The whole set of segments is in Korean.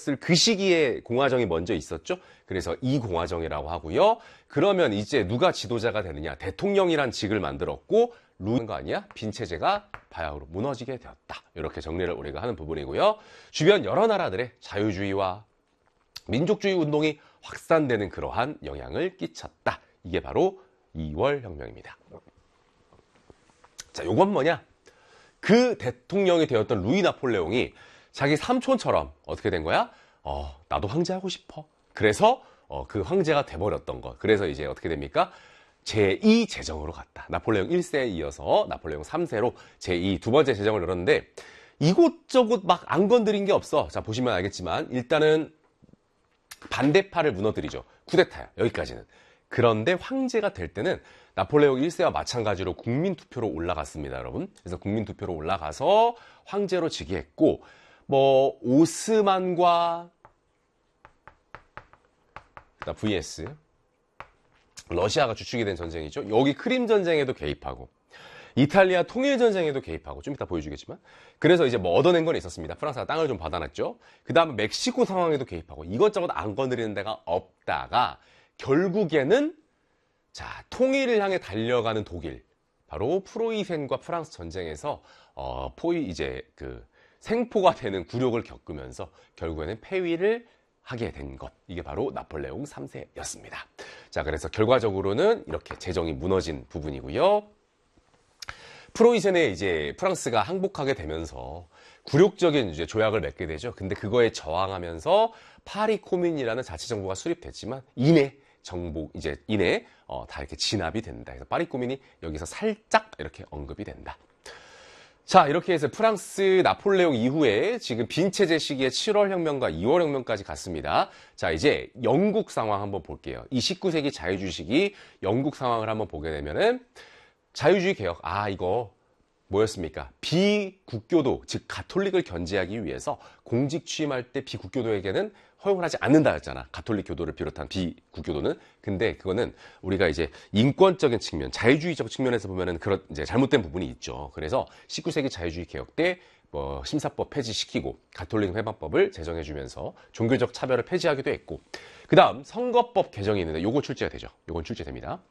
있었을 그 시기에 공화정이 먼저 있었죠. 그래서 이 공화정이라고 하고요. 그러면 이제 누가 지도자가 되느냐? 대통령이란 직을 만들었고 루는 거 아니야? 빈 체제가 바야흐로 무너지게 되었다. 이렇게 정리를 우리가 하는 부분이고요. 주변 여러 나라들의 자유주의와 민족주의 운동이 확산되는 그러한 영향을 끼쳤다. 이게 바로 2월 혁명입니다. 자, 요건 뭐냐? 그 대통령이 되었던 루이 나폴레옹이 자기 삼촌처럼 어떻게 된 거야? 나도 황제하고 싶어. 그래서 그 황제가 돼버렸던 것. 그래서 이제 어떻게 됩니까? 제2 제정으로 갔다. 나폴레옹 1세에 이어서 나폴레옹 3세로 제2 두 번째 제정을 열었는데 이곳저곳 막 안 건드린 게 없어. 자, 보시면 알겠지만 일단은 반대파를 무너뜨리죠. 쿠데타야. 여기까지는. 그런데 황제가 될 때는 나폴레옹 1세와 마찬가지로 국민투표로 올라갔습니다, 여러분. 그래서 국민투표로 올라가서 황제로 즉위했고, 뭐 오스만과 vs 러시아가 주축이 된 전쟁이죠. 여기 크림 전쟁에도 개입하고, 이탈리아 통일 전쟁에도 개입하고, 좀 이따 보여주겠지만. 그래서 이제 뭐 얻어낸 건 있었습니다. 프랑스가 땅을 좀 받아놨죠. 그 다음에 멕시코 상황에도 개입하고, 이것저것 안 건드리는 데가 없다가, 결국에는 자, 통일을 향해 달려가는 독일, 바로 프로이센과 프랑스 전쟁에서 이제 그 생포가 되는 굴욕을 겪으면서 결국에는 패위를 하게 된 것. 이게 바로 나폴레옹 3세였습니다. 자, 그래서 결과적으로는 이렇게 제정이 무너진 부분이고요. 프로이센에 이제 프랑스가 항복하게 되면서 굴욕적인 이제 조약을 맺게 되죠. 근데 그거에 저항하면서 파리 코민이라는 자치정부가 수립됐지만 이내 다 이렇게 진압이 된다. 그래서 파리 코민이 여기서 살짝 이렇게 언급이 된다. 자, 이렇게 해서 프랑스 나폴레옹 이후에 지금 빈체제 시기에 7월 혁명과 2월 혁명까지 갔습니다. 자, 이제 영국 상황 한번 볼게요. 이 19세기 자유주의 시기 영국 상황을 한번 보게 되면은 자유주의 개혁, 이거 뭐였습니까? 비국교도, 즉 가톨릭을 견제하기 위해서 공직 취임할 때 비국교도에게는 허용을 하지 않는다였잖아. 가톨릭 교도를 비롯한 비국교도는. 근데 그거는 우리가 이제 인권적인 측면, 자유주의적 측면에서 보면은 그런 이제 잘못된 부분이 있죠. 그래서 19세기 자유주의 개혁 때 뭐 심사법 폐지시키고 가톨릭 회방법을 제정해주면서 종교적 차별을 폐지하기도 했고, 그 다음 선거법 개정이 있는데 요거 출제가 되죠. 요건 출제됩니다.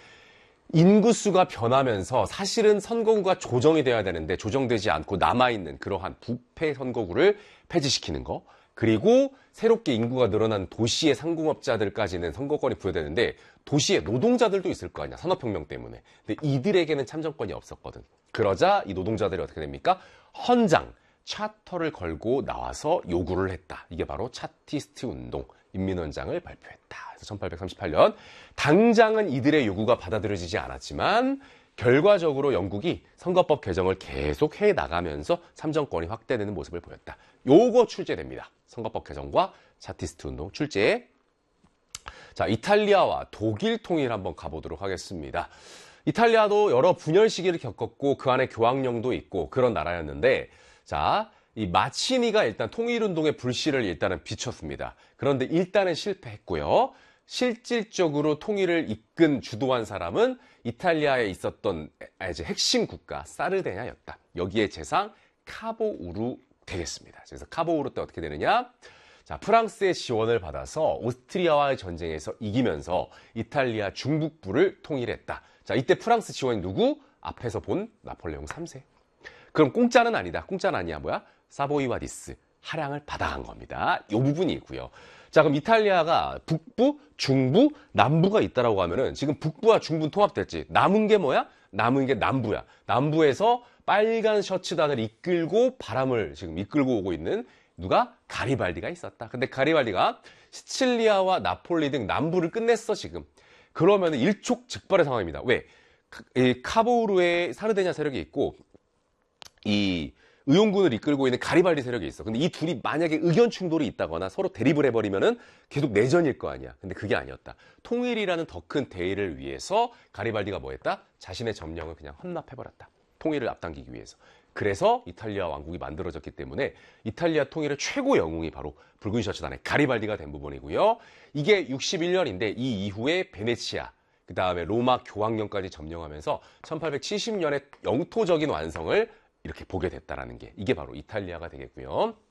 인구수가 변하면서 사실은 선거구가 조정이 돼야 되는데 조정되지 않고 남아있는 그러한 부패 선거구를 폐지시키는 거, 그리고 새롭게 인구가 늘어난 도시의 상공업자들까지는 선거권이 부여되는데 도시의 노동자들도 있을 거 아니야, 산업혁명 때문에. 근데 이들에게는 참정권이 없었거든. 그러자 이 노동자들이 어떻게 됩니까? 헌장, 차터를 걸고 나와서 요구를 했다. 이게 바로 차티스트 운동, 인민헌장을 발표했다. 그래서 1838년 당장은 이들의 요구가 받아들여지지 않았지만 결과적으로 영국이 선거법 개정을 계속 해나가면서 참정권이 확대되는 모습을 보였다. 요거 출제됩니다. 선거법 개정과 차티스트 운동 출제. 자, 이탈리아와 독일 통일 한번 가보도록 하겠습니다. 이탈리아도 여러 분열 시기를 겪었고 그 안에 교황령도 있고 그런 나라였는데, 자, 이 마치니가 일단 통일운동의 불씨를 일단은 비췄습니다. 그런데 일단은 실패했고요. 실질적으로 통일을 이끈 주도한 사람은 이탈리아에 있었던 이제 핵심 국가 사르데냐였다. 여기에 재상 카보우루 되겠습니다. 그래서 카보우루 때 어떻게 되느냐? 자, 프랑스의 지원을 받아서 오스트리아와의 전쟁에서 이기면서 이탈리아 중북부를 통일했다. 자, 이때 프랑스 지원이 누구? 앞에서 본 나폴레옹 3세. 그럼 공짜는 아니다. 공짜는 아니야. 뭐야? 사보이와 니스. 할양을 받아간 겁니다. 이 부분이 있고요. 자, 그럼 이탈리아가 북부, 중부, 남부가 있다라고 하면은 지금 북부와 중부는 통합됐지. 남은 게 뭐야? 남은 게 남부야. 남부에서 빨간 셔츠단을 이끌고 바람을 지금 이끌고 오고 있는 누가? 가리발디가 있었다. 근데 가리발디가 시칠리아와 나폴리 등 남부를 끝냈어, 지금. 그러면 일촉즉발의 상황입니다. 왜? 이 카보우르의 사르데냐 세력이 있고 이 의용군을 이끌고 있는 가리발디 세력이 있어. 근데 이 둘이 만약에 의견 충돌이 있다거나 서로 대립을 해버리면은 계속 내전일 거 아니야. 근데 그게 아니었다. 통일이라는 더 큰 대의를 위해서 가리발디가 뭐 했다? 자신의 점령을 그냥 헌납해버렸다. 통일을 앞당기기 위해서. 그래서 이탈리아 왕국이 만들어졌기 때문에 이탈리아 통일의 최고 영웅이 바로 붉은 셔츠단의 가리발디가 된 부분이고요. 이게 61년인데 이 이후에 베네치아, 그 다음에 로마 교황령까지 점령하면서 1870년에 영토적인 완성을 이렇게 보게 됐다라는 게 이게 바로 이탈리아가 되겠고요.